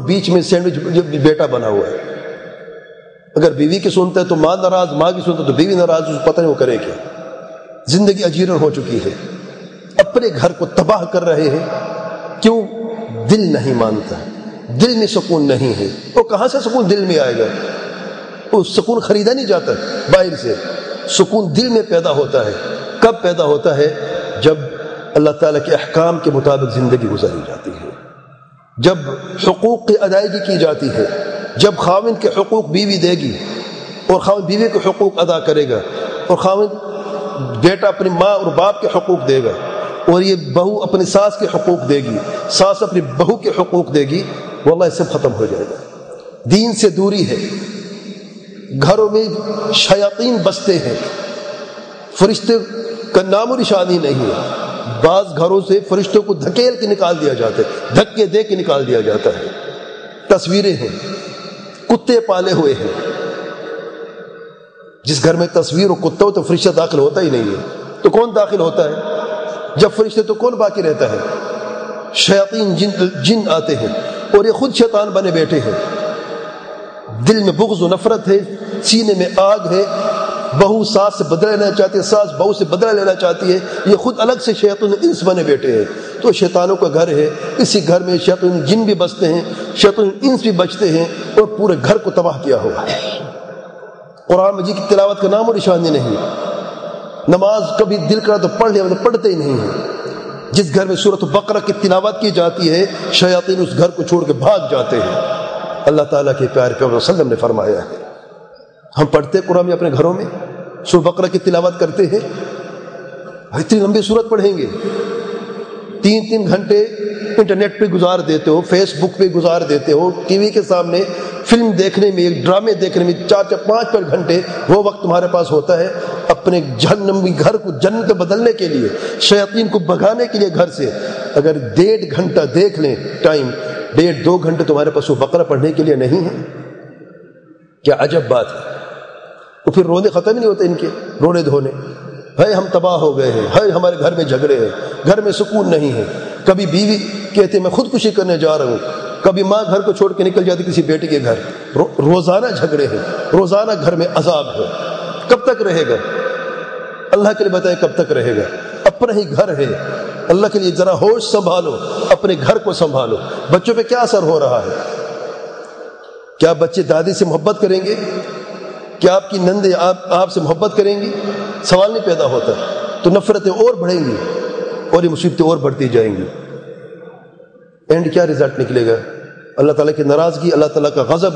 بیچ میں سینڈوچ بیٹا بنا ہوا ہے. اگر بیوی کی سنتا ہے تو ماں ناراض، ماں کی سنتا ہے تو بیوی ناراض، پتہ نہیں وہ کرے کیا. زندگی اجیرن ہو چکی ہے، اپنے گھر کو تباہ کر رہے ہیں. کیوں؟ دل نہیں مانتا، دل میں سکون نہیں ہے. وہ کہاں سے سکون دل میں آئے گا؟ وہ سکون خریدا نہیں جاتا باہر سے. سکون دل میں پیدا ہوتا ہے. کب پیدا ہوتا ہے؟ جب اللہ تعالیٰ کے احکام کے مطابق زندگی گزاری جاتی ہے، جب حقوق کی ادائیگی کی جاتی ہے، جب خاوند کے حقوق بیوی دے گی اور خاوند بیوی کے حقوق ادا کرے گا، اور خاوند بیٹا اپنی ماں اور باپ کے حقوق دے گا، اور یہ بہو اپنی ساس کے حقوق دے گی، ساس اپنی بہو کے حقوق دے گی، واللہ یہ سب ختم ہو جائے گا. دین سے دوری ہے. گھروں میں شیاطین بستے ہیں، فرشتے کا نام و نشانی نہیں ہے. بعض گھروں سے فرشتوں کو دھکیل کے نکال دیا جاتا ہے، دھکے دے کے نکال دیا جاتا ہے. تصویریں ہیں، کتے پالے ہوئے ہیں. جس گھر میں تصویر و کتا ہو تو فرشتہ داخل ہوتا ہی نہیں ہے. تو کون داخل ہوتا ہے؟ جب فرشتے تو کون باقی رہتا ہے؟ شیاطین جن آتے ہیں، اور یہ خود شیطان بنے بیٹھے ہیں. دل میں بغض و نفرت ہے، سینے میں آگ ہے. بہو ساس سے بدلہ لینا چاہتی ہے، ساس بہو سے بدلہ لینا چاہتی ہے. یہ خود الگ سے شیطان انس بنے بیٹھے ہیں. تو شیطانوں کا گھر ہے. اسی گھر میں شیطان جن بھی بستے ہیں، شیطان انس بھی بچتے ہیں، اور پورے گھر کو تباہ کیا ہوا ہے. قرآن مجید کی تلاوت کا نام و نشانی نہیں. نماز کبھی دل کرا تو پڑھ لیا، مطلب پڑھتے ہی نہیں ہیں. جس گھر میں سورۃ بقرہ کی تلاوت کی جاتی ہے، شیاطین اس گھر کو چھوڑ کے بھاگ جاتے ہیں. اللہ تعالیٰ کے پیارے پیغمبر صلی اللہ علیہ وسلم نے فرمایا ہے. ہم پڑھتے قرآن میں اپنے گھروں میں سورۃ بقرہ کی تلاوت کرتے ہیں. اتنی لمبی سورت پڑھیں گے، 3 گھنٹے انٹرنیٹ پہ گزار دیتے ہو، فیس بک پہ گزار دیتے ہو، ٹی وی کے سامنے فلم دیکھنے میں، ڈرامے دیکھنے میں 4-5 گھنٹے وہ وقت تمہارے پاس ہوتا ہے. اپنے جہنمی گھر کو جنت میں بدلنے کے لیے، شیاطین کو بھگانے کے لیے گھر سے اگر 1.5 گھنٹہ دیکھ لیں ٹائم، 1.5-2 گھنٹے تمہارے پاس وہ بقرہ پڑھنے کے لیے نہیں ہے. کیا عجب بات ہے. تو پھر رونے ختم ہی نہیں ہوتے ان کے، رونے دھونے. ہے ہم تباہ ہو گئے ہیں، ہے ہمارے گھر میں جھگڑے ہیں، گھر میں سکون نہیں ہے. کبھی بیوی کہتے میں خودکشی کرنے جا رہا ہوں، کبھی ماں گھر کو چھوڑ کے نکل جاتی کسی بیٹے کے گھر. روزانہ جھگڑے ہیں، روزانہ گھر میں عذاب ہے. کب تک رہے گا؟ اللہ کے لیے بتائے کب تک رہے گا؟ اپنا ہی گھر ہے. اللہ کے لیے ذرا ہوش سنبھالو، اپنے گھر کو سنبھالو. بچوں پہ کیا اثر ہو رہا ہے؟ کیا بچے دادی سے محبت کریں گے؟ کیا آپ کی نندیں آپ سے محبت کریں گی؟ سوال نہیں پیدا ہوتا. تو نفرتیں اور بڑھیں گی اور یہ مصیبتیں اور بڑھتی جائیں گی. اینڈ کیا رزلٹ نکلے گا؟ اللہ تعالیٰ کی ناراضگی، اللہ تعالیٰ کا غضب،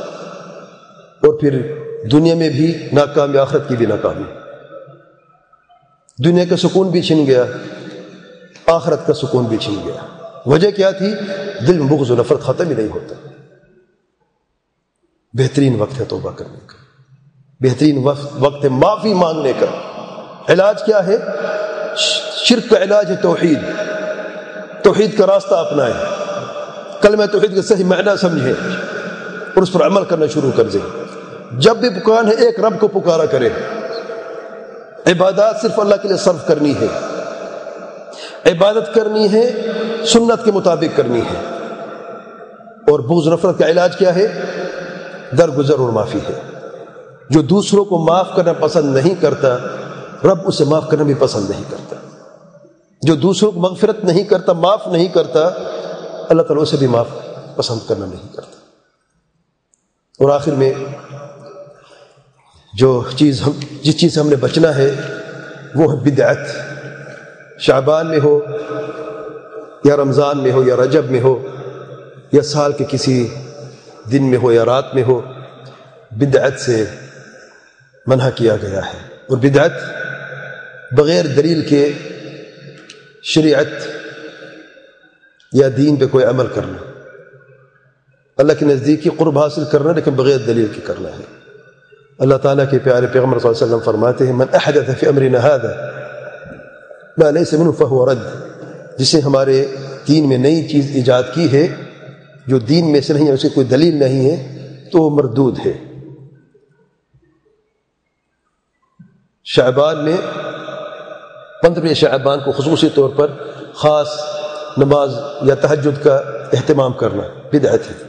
اور پھر دنیا میں بھی ناکامی، آخرت کی بھی ناکامی. دنیا کا سکون بھی چھن گیا، آخرت کا سکون بھی چھن گیا. وجہ کیا تھی؟ دل میں بغض و نفرت ختم ہی نہیں ہوتا. بہترین وقت ہے توبہ کرنے کا، بہترین وقت ہے معافی مانگنے کا. علاج کیا ہے؟ شرک کا علاج ہے توحید. توحید کا راستہ اپنائیں، کلمہ توحید کا صحیح معنی سمجھیں اور اس پر عمل کرنا شروع کر دیں. جب بھی پکان ہے ایک رب کو پکارا کرے. عبادات صرف اللہ کے لیے صرف کرنی ہے، عبادت کرنی ہے سنت کے مطابق کرنی ہے. اور بغض نفرت کا علاج کیا ہے؟ درگزر اور معافی ہے. جو دوسروں کو معاف کرنا پسند نہیں کرتا، رب اسے معاف کرنا بھی پسند نہیں کرتا. جو دوسروں کو مغفرت نہیں کرتا، معاف نہیں کرتا، اللہ تعالیٰ اسے بھی معاف پسند کرنا نہیں کرتا. اور آخر میں جس چیز سے ہم نے بچنا ہے وہ ہے بدعت. شعبان میں ہو یا رمضان میں ہو یا رجب میں ہو یا سال کے کسی دن میں ہو یا رات میں ہو، بدعت سے منع کیا گیا ہے. اور بدعت بغیر دلیل کے شریعت یا دین پہ کوئی عمل کرنا، اللہ کے نزدیکی قرب حاصل کرنا لیکن بغیر دلیل کے کرنا ہے. اللہ تعالیٰ کے پیارے پیغمبر صلی اللہ علیہ وسلم فرماتے ہیں من احدث فی امرنا هذا ما لیس منه فهو رد. جسے ہمارے دین میں نئی چیز ایجاد کی ہے جو دین میں سے نہیں ہے، اسے کوئی دلیل نہیں ہے، تو وہ مردود ہے. شعبان میں 15 شعبان کو خصوصی طور پر خاص نماز یا تہجد کا اہتمام کرنا بدعت ہے.